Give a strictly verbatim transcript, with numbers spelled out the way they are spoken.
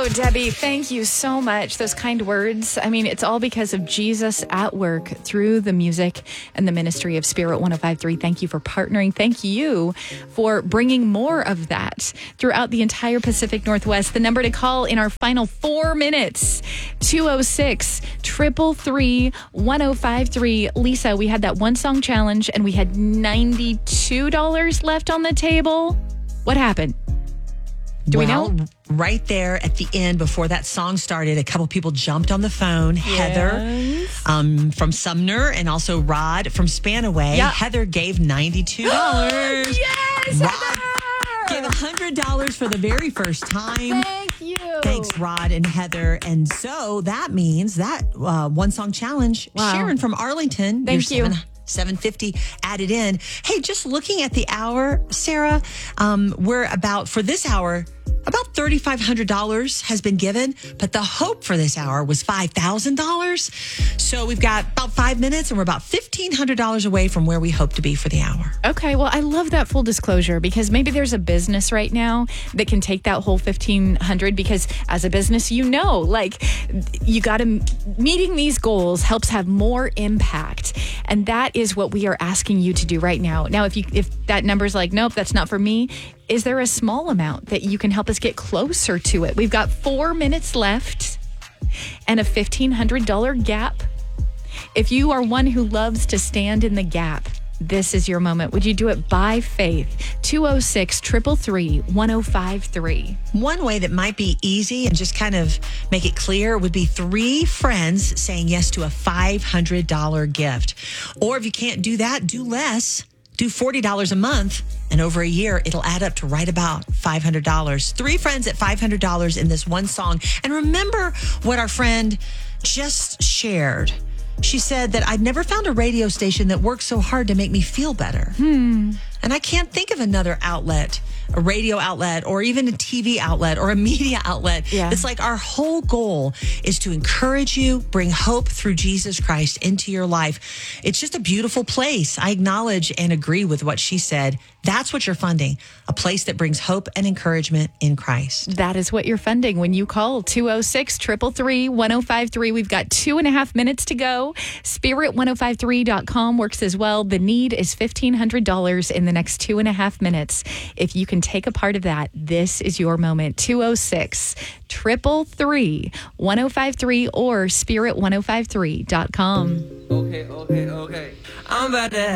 Oh, Debbie, thank you so much. Those kind words. I mean, it's all because of Jesus at work through the music and the ministry of Spirit one oh five point three. Thank you for partnering. Thank you for bringing more of that throughout the entire Pacific Northwest. The number to call in our final four minutes, two oh six, three three three, one oh five three. Lisa, we had that one song challenge and we had ninety-two dollars left on the table. What happened? Do well, we know? Right there at the end, before that song started, a couple people jumped on the phone. Yes. Heather um, from Sumner and also Rod from Spanaway. Yep. Heather gave ninety-two dollars. Yes, Rod Heather! gave one hundred dollars for the very first time. Thank you. Thanks, Rod and Heather. And so that means that uh, one song challenge, Wow. Sharon from Arlington. Thank you. Seven, seven fifty added in. Hey, just looking at the hour, Sarah, um, we're about, for this hour, about three thousand five hundred dollars has been given, but the hope for this hour was five thousand dollars. So we've got about five minutes and we're about fifteen hundred dollars away from where we hope to be for the hour. Okay, well, I love that full disclosure because maybe there's a business right now that can take that whole fifteen hundred because as a business, you know, like you got to, meeting these goals helps have more impact. And that is what we are asking you to do right now. Now, if you if that number's like, nope, that's not for me, is there a small amount that you can help us get closer to it? We've got four minutes left and a fifteen hundred dollars gap. If you are one who loves to stand in the gap, this is your moment. Would you do it by faith? two oh six, three three three, one oh five three. One way that might be easy and just kind of make it clear would be three friends saying yes to a five hundred dollars gift. Or if you can't do that, do less. Do forty dollars a month, and over a year, it'll add up to right about five hundred dollars. Three friends at five hundred dollars in this one song. And remember what our friend just shared. She said that I'd never found a radio station that worked so hard to make me feel better. Hmm. And I can't think of another outlet, a radio outlet, or even a T V outlet or a media outlet. Yeah. It's like our whole goal is to encourage you, bring hope through Jesus Christ into your life. It's just a beautiful place. I acknowledge and agree with what she said. That's what you're funding, a place that brings hope and encouragement in Christ. That is what you're funding when you call two oh six, three three three, one oh five three. We've got two and a half minutes to go. Spirit one oh five three dot com works as well. The need is fifteen hundred dollars in the next two and a half minutes. If you can take a part of that, this is your moment. two oh six, three three three, one oh five three or spirit one oh five three dot com. Okay, okay, okay. I'm about to